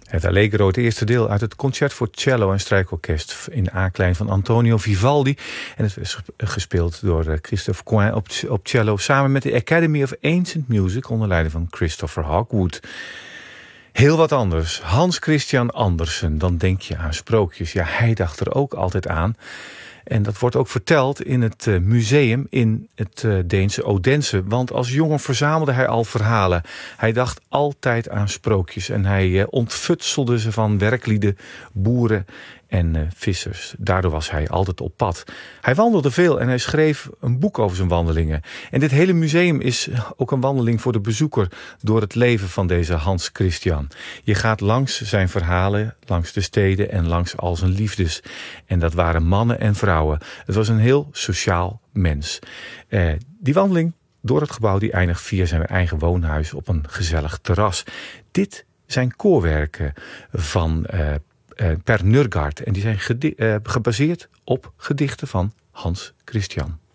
Het Allegro, het eerste deel uit het concert voor cello en strijkorkest in A-klein van Antonio Vivaldi. En het is gespeeld door Christophe Coin op cello samen met de Academy of Ancient Music onder leiding van Christopher Hogwood. Heel wat anders. Hans Christian Andersen, dan denk je aan sprookjes. Ja, hij dacht er ook altijd aan. En dat wordt ook verteld in het museum in het Deense Odense. Want als jongen verzamelde hij al verhalen. Hij dacht altijd aan sprookjes. En hij ontfutselde ze van werklieden, boeren en vissers. Daardoor was hij altijd op pad. Hij wandelde veel en hij schreef een boek over zijn wandelingen. En dit hele museum is ook een wandeling voor de bezoeker door het leven van deze Hans Christian. Je gaat langs zijn verhalen, langs de steden en langs al zijn liefdes. En dat waren mannen en vrouwen. Het was een heel sociaal mens. Die wandeling door het gebouw die eindigt via zijn eigen woonhuis op een gezellig terras. Dit zijn koorwerken van Per Nørgaard. En die zijn gebaseerd op gedichten van Hans Christian.